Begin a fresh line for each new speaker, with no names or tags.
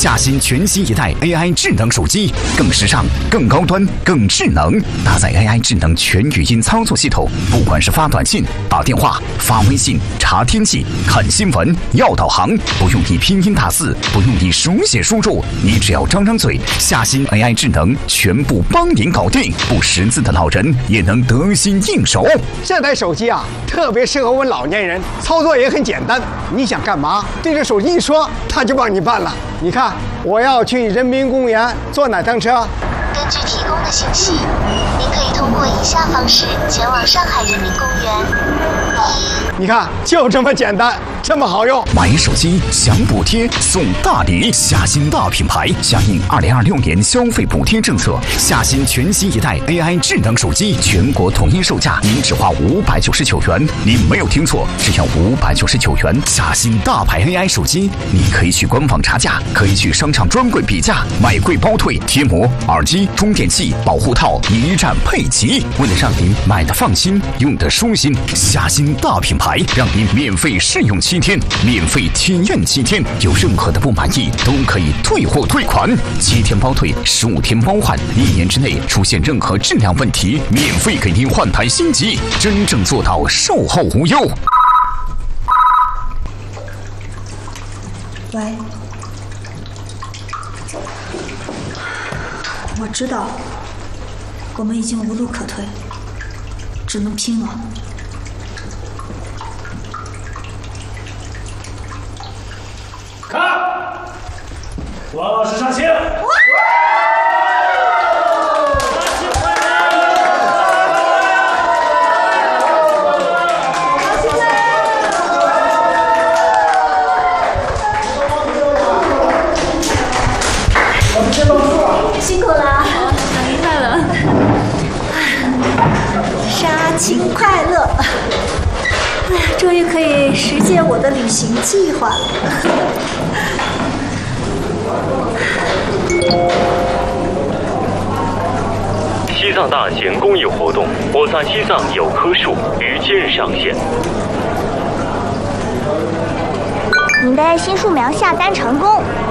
下新全新一代 AI 智能手机，更时尚、更高端、更智能，搭载 AI 智能全语音操作系统，不管是发短信、打电话、发微信、查天气、看新闻、要导航，不用你拼音大字，不用你手写输入，你只要张张嘴，下新 AI 智能全部帮您搞定，不识字的老人也能得心应手。
这台手机啊，特别适合我们老年人，操作也很简单。你想干嘛，对着手机一说，它就帮你办了。你看，我要去人民公园坐哪趟车？
根据提供的信息，您可以通过以下方式前往上海人民公园。
你看，就这么简单，这么好用。
买手机享补贴送大礼，下新大品牌响应2026年消费补贴政策，下新全新一代 AI 智能手机全国统一售价，您只花599元。您没有听错，只要599元。下新大牌 AI 手机，你可以去官网查价，可以去商场专柜比价，买贵包退，贴膜、耳机、充电器、保护套一站配齐。为了让您买的放心，用的舒心，下新大品牌让您免费试用7天，免费体验7天，有任何的不满意都可以退货退款，7天包退，15天包换，1年之内出现任何质量问题，免费给您换台新机，真正做到售后无忧。
喂，我知道，我们已经无路可退，只能拼了。
看，王老师上线。
辛苦了，
明白了。
杀青快乐！哎呀，终于可以实现我的旅行计划了。
西藏大型公益活动“我在西藏有棵树”于今日上线。
您的新树苗下单成功，